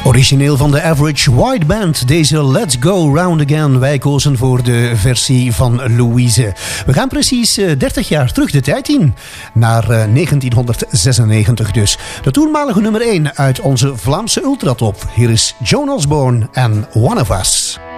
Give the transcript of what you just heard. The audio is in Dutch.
Origineel van de Average White Band, deze Let's Go Round Again. Wij kozen voor de versie van Louise. We gaan precies 30 jaar terug de tijd in, naar 1996 dus. De toenmalige nummer 1 uit onze Vlaamse ultratop. Hier is Joan Osborne en One of Us.